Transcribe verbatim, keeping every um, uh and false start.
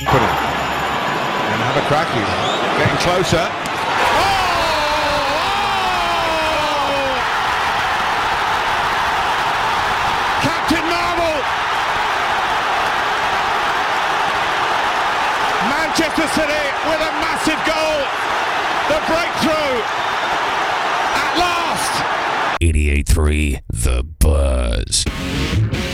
Put it. And have a crack. He's getting closer. Oh! Captain Marvel! Manchester City with a massive goal. The breakthrough at last. eighty-eight point three The